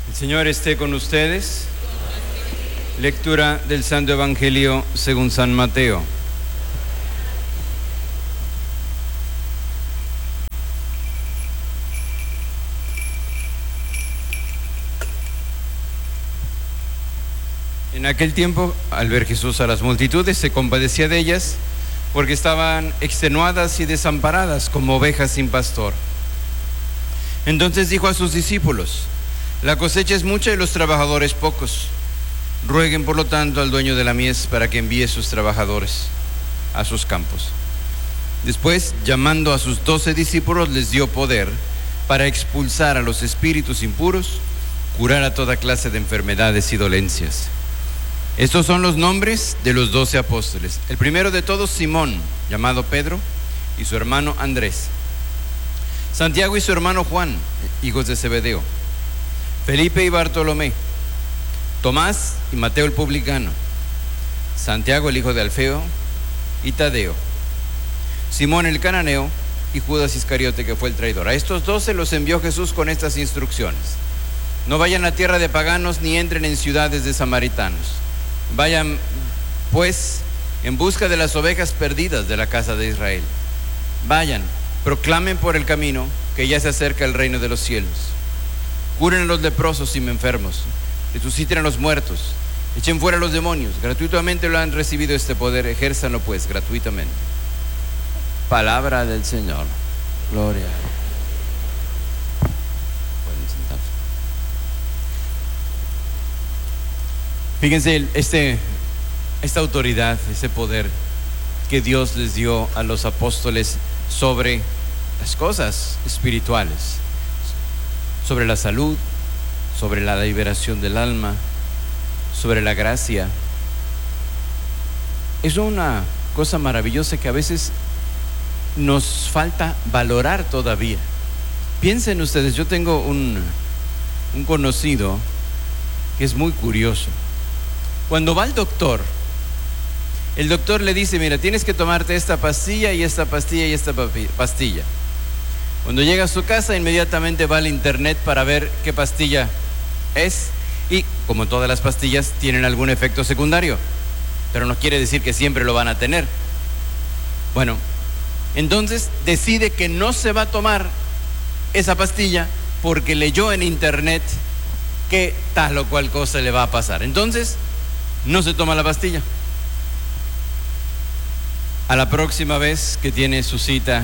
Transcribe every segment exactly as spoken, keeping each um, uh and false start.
El Señor esté con ustedes. Lectura del Santo Evangelio según San Mateo. En aquel tiempo, al ver Jesús a las multitudes, se compadecía de ellas, porque estaban extenuadas y desamparadas como ovejas sin pastor. Entonces dijo a sus discípulos: la cosecha es mucha y los trabajadores pocos. Rueguen por lo tanto al dueño de la mies para que envíe sus trabajadores a sus campos. Después, llamando a sus doce discípulos, les dio poder para expulsar a los espíritus impuros, curar a toda clase de enfermedades y dolencias. Estos son los nombres de los doce apóstoles. El primero de todos, Simón, llamado Pedro, y su hermano Andrés. Santiago y su hermano Juan, hijos de Zebedeo. Felipe y Bartolomé. Tomás y Mateo el publicano. Santiago el hijo de Alfeo y Tadeo. Simón el cananeo y Judas Iscariote, que fue el traidor. A estos doce los envió Jesús con estas instrucciones: no vayan a tierra de paganos ni entren en ciudades de samaritanos. Vayan pues en busca de las ovejas perdidas de la casa de Israel. Vayan, proclamen por el camino que ya se acerca el reino de los cielos. Curen a los leprosos y enfermos, resuciten a los muertos, echen fuera a los demonios. Gratuitamente lo han recibido este poder, ejérzanlo pues gratuitamente. Palabra del Señor. Gloria a Dios. Pueden sentarse. Fíjense, este, esta autoridad, ese poder que Dios les dio a los apóstoles sobre las cosas espirituales, sobre la salud, sobre la liberación del alma, sobre la gracia. Es una cosa maravillosa que a veces nos falta valorar todavía. Piensen ustedes, yo tengo un, un conocido que es muy curioso. Cuando va al doctor, el doctor le dice: mira, tienes que tomarte esta pastilla y esta pastilla y esta pastilla. Cuando llega a su casa, inmediatamente va al internet para ver qué pastilla es, y como todas las pastillas tienen algún efecto secundario, pero no quiere decir que siempre lo van a tener. Bueno, entonces decide que no se va a tomar esa pastilla porque leyó en internet que tal o cual cosa le va a pasar. Entonces no se toma la pastilla. A la próxima vez que tiene su cita,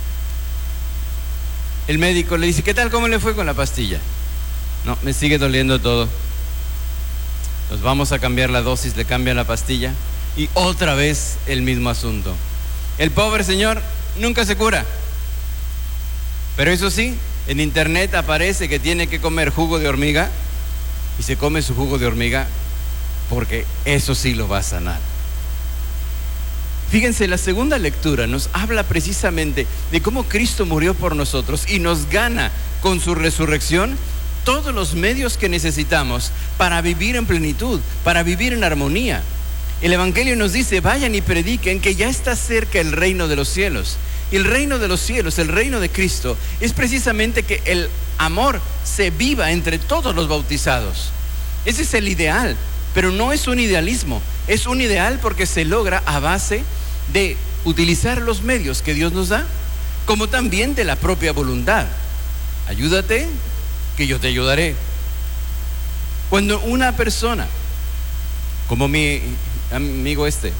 el médico le dice: ¿qué tal? ¿Cómo le fue con la pastilla? No, me sigue doliendo todo. Nos vamos a cambiar la dosis, le cambian la pastilla y otra vez el mismo asunto. El pobre señor nunca se cura. Pero eso sí, en internet aparece que tiene que comer jugo de hormiga, y se come su jugo de hormiga porque eso sí lo va a sanar. Fíjense, la segunda lectura nos habla precisamente de cómo Cristo murió por nosotros y nos gana con su resurrección todos los medios que necesitamos para vivir en plenitud, para vivir en armonía. El Evangelio nos dice: vayan y prediquen que ya está cerca el reino de los cielos. Y el reino de los cielos, el reino de Cristo, es precisamente que el amor se viva entre todos los bautizados. Ese es el ideal, pero no es un idealismo, es un ideal porque se logra a base de utilizar los medios que Dios nos da, como también de la propia voluntad. Ayúdate, que yo te ayudaré. Cuando una persona, como mi amigo este,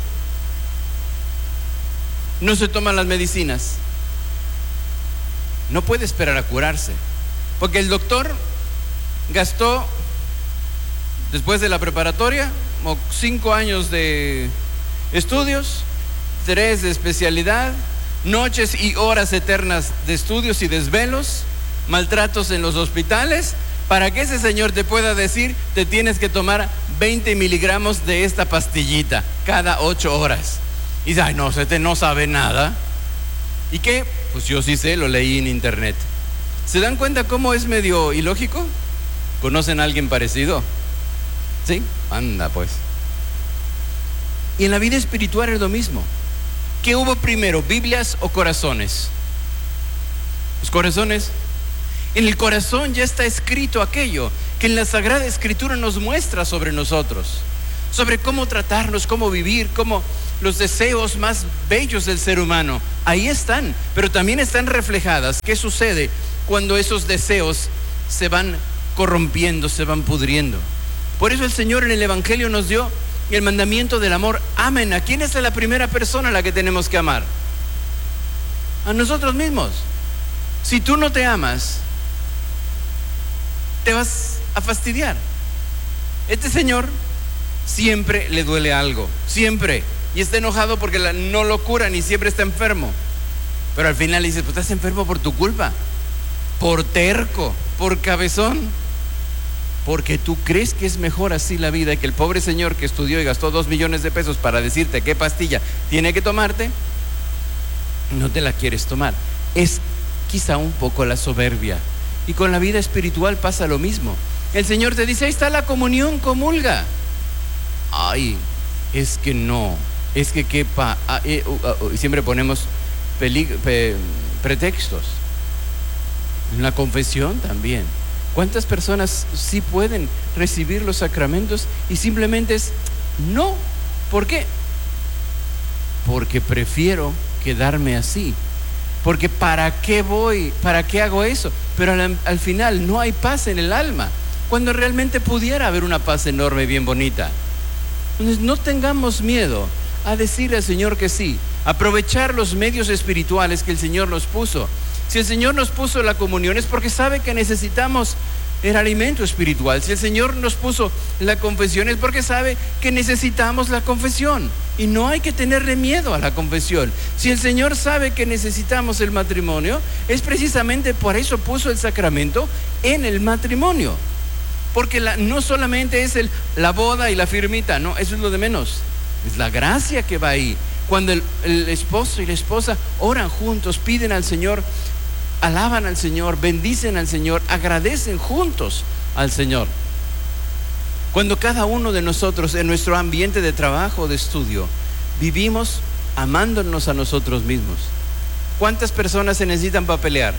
no se toma las medicinas, no puede esperar a curarse, porque el doctor gastó, después de la preparatoria, como cinco años de estudios, tres de especialidad, noches y horas eternas de estudios y desvelos, maltratos en los hospitales, para que ese señor te pueda decir: te tienes que tomar veinte miligramos de esta pastillita cada ocho horas. Y dice: ay, no, este no sabe nada. ¿Y qué? Pues yo sí sé, lo leí en internet. ¿Se dan cuenta cómo es medio ilógico? ¿Conocen a alguien parecido? ¿Sí? Anda pues. Y en la vida espiritual es lo mismo. ¿Qué hubo primero, Biblias o corazones? Los corazones. En el corazón ya está escrito aquello que en la Sagrada Escritura nos muestra sobre nosotros, sobre cómo tratarnos, cómo vivir, cómo los deseos más bellos del ser humano. Ahí están, pero también están reflejadas. ¿Qué sucede cuando esos deseos se van corrompiendo, se van pudriendo? Por eso el Señor en el Evangelio nos dio el mandamiento del amor. Amen. ¿A quién es la primera persona a la que tenemos que amar? A nosotros mismos. Si tú no te amas, te vas a fastidiar. Este señor siempre le duele algo, siempre, y está enojado porque la, no lo curan y siempre está enfermo. Pero al final le dice, pues estás enfermo por tu culpa, por terco, por cabezón, porque tú crees que es mejor así la vida, y que el pobre señor que estudió y gastó dos millones de pesos para decirte qué pastilla tiene que tomarte, no te la quieres tomar. Es quizá un poco la soberbia. Y con la vida espiritual pasa lo mismo. El Señor te dice, ahí está la comunión, comulga. Ay, es que no, es que quepa, ah, eh, uh, uh, siempre ponemos pelig- pe- pretextos. En la confesión también. ¿Cuántas personas sí pueden recibir los sacramentos y simplemente es no? ¿Por qué? Porque prefiero quedarme así. Porque ¿para qué voy? ¿Para qué hago eso? Pero al, al final no hay paz en el alma, cuando realmente pudiera haber una paz enorme, bien bonita. Entonces no tengamos miedo a decirle al Señor que sí, aprovechar los medios espirituales que el Señor nos puso. Si el Señor nos puso la comunión es porque sabe que necesitamos el alimento espiritual. Si el Señor nos puso la confesión es porque sabe que necesitamos la confesión. Y no hay que tenerle miedo a la confesión. Si el Señor sabe que necesitamos el matrimonio, es precisamente por eso puso el sacramento en el matrimonio. Porque la, no solamente es el, la boda y la firmita, no, eso es lo de menos. Es la gracia que va ahí. Cuando el, el esposo y la esposa oran juntos, piden al Señor, alaban al Señor, bendicen al Señor, agradecen juntos al Señor. Cuando cada uno de nosotros en nuestro ambiente de trabajo, de estudio, vivimos amándonos a nosotros mismos. ¿Cuántas personas se necesitan para pelear?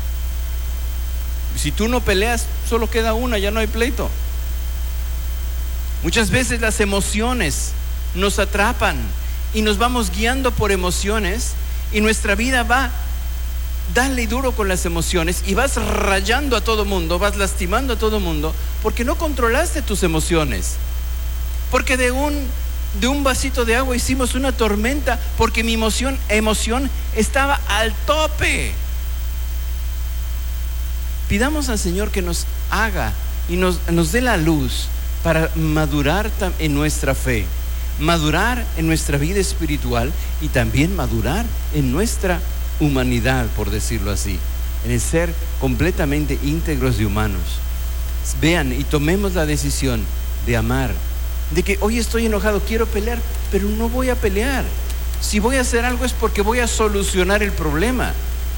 Si tú no peleas, solo queda una, ya no hay pleito. Muchas veces las emociones nos atrapan y nos vamos guiando por emociones, y nuestra vida va, dale y duro con las emociones, y vas rayando a todo mundo, vas lastimando a todo mundo, porque no controlaste tus emociones. Porque de un, de un vasito de agua hicimos una tormenta, porque mi emoción, emoción estaba al tope. Pidamos al Señor que nos haga y nos, nos dé la luz para madurar en nuestra fe, madurar en nuestra vida espiritual, y también madurar en nuestra humanidad, por decirlo así, en el ser completamente íntegros y humanos. Vean y tomemos la decisión de amar, de que hoy estoy enojado, quiero pelear, pero no voy a pelear. Si voy a hacer algo es porque voy a solucionar el problema.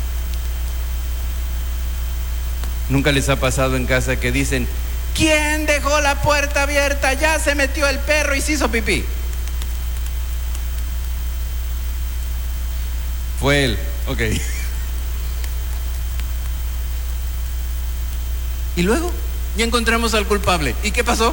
¿Nunca les ha pasado en casa que dicen, ¿quién dejó la puerta abierta? Ya se metió el perro y se hizo pipí? Fue él, ok. Y luego ya encontramos al culpable. ¿Y qué pasó?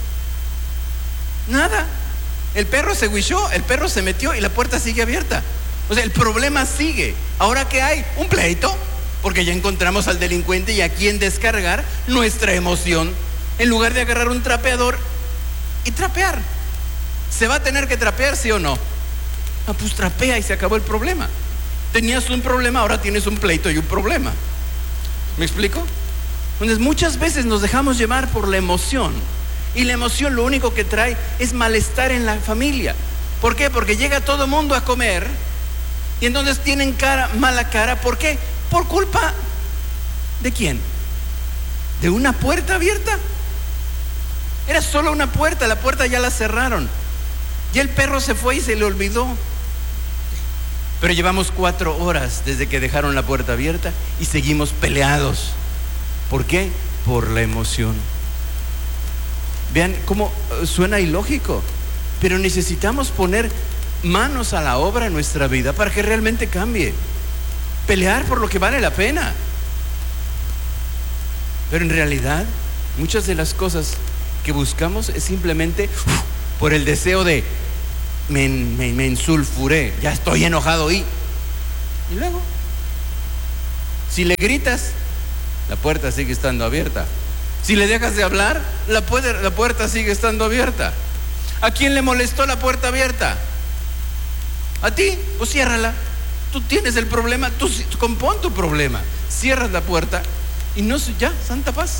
Nada. El perro se huichó, el perro se metió y la puerta sigue abierta. O sea, el problema sigue. ¿Ahora qué hay? Un pleito. Porque ya encontramos al delincuente y a quien descargar nuestra emoción, en lugar de agarrar un trapeador y trapear. ¿Se va a tener que trapear, sí o no? Ah, pues trapea y se acabó el problema. Tenías un problema, ahora tienes un pleito y un problema. ¿Me explico? Entonces muchas veces nos dejamos llevar por la emoción, y la emoción lo único que trae es malestar en la familia. ¿Por qué? Porque llega todo mundo a comer y entonces tienen cara, mala cara. ¿Por qué? ¿Por culpa de quién? ¿De una puerta abierta? Era solo una puerta, la puerta ya la cerraron. Y el perro se fue y se le olvidó. Pero llevamos cuatro horas desde que dejaron la puerta abierta y seguimos peleados. ¿Por qué? Por la emoción. Vean cómo suena ilógico, pero necesitamos poner manos a la obra en nuestra vida para que realmente cambie. Pelear por lo que vale la pena. Pero en realidad, muchas de las cosas que buscamos es simplemente uf, por el deseo de me, me, me ensulfuré, ya estoy enojado y... Y luego, si le gritas, la puerta sigue estando abierta. Si le dejas de hablar, la, puede, la puerta sigue estando abierta. ¿A quién le molestó la puerta abierta? ¿A ti? Pues ciérrala. Tú tienes el problema, tú compón tu problema. Cierras la puerta y no, ya, santa paz.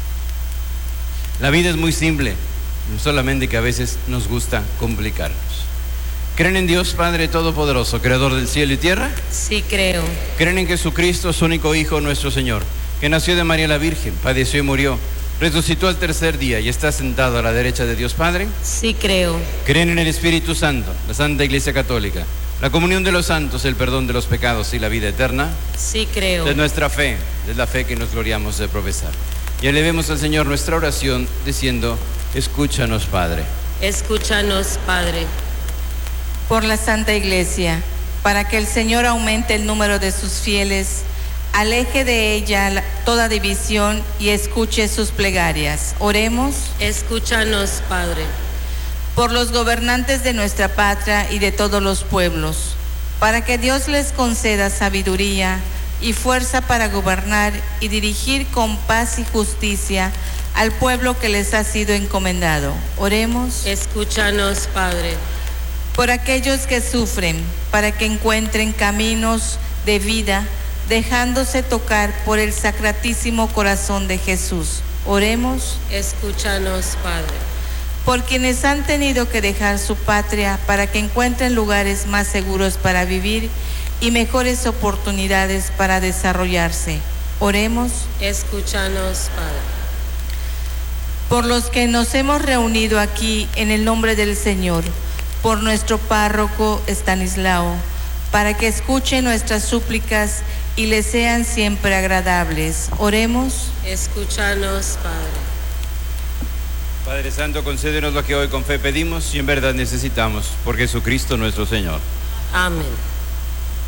La vida es muy simple, solamente que a veces nos gusta complicarnos. ¿Creen en Dios Padre Todopoderoso, Creador del cielo y tierra? Sí, creo. ¿Creen en Jesucristo, su único Hijo, nuestro Señor, que nació de María la Virgen, padeció y murió, resucitó al tercer día y está sentado a la derecha de Dios Padre? Sí, creo. ¿Creen en el Espíritu Santo, la Santa Iglesia Católica, la comunión de los santos, el perdón de los pecados y la vida eterna? Sí, creo. Es nuestra fe, es la fe que nos gloriamos de profesar. Y elevemos al Señor nuestra oración diciendo: escúchanos, Padre. Escúchanos, Padre. Por la Santa Iglesia, para que el Señor aumente el número de sus fieles, aleje de ella la- toda división y escuche sus plegarias. Oremos. Escúchanos, Padre. Por los gobernantes de nuestra patria y de todos los pueblos, para que Dios les conceda sabiduría y fuerza para gobernar y dirigir con paz y justicia al pueblo que les ha sido encomendado. Oremos. Escúchanos, Padre. Por aquellos que sufren, para que encuentren caminos de vida, dejándose tocar por el sacratísimo corazón de Jesús. Oremos. Escúchanos, Padre. Por quienes han tenido que dejar su patria para que encuentren lugares más seguros para vivir y mejores oportunidades para desarrollarse. Oremos. Escúchanos, Padre. Por los que nos hemos reunido aquí en el nombre del Señor, por nuestro párroco Estanislao, para que escuche nuestras súplicas y le sean siempre agradables. Oremos. Escúchanos, Padre. Padre Santo, concédenos lo que hoy con fe pedimos y en verdad necesitamos, por Jesucristo nuestro Señor. Amén.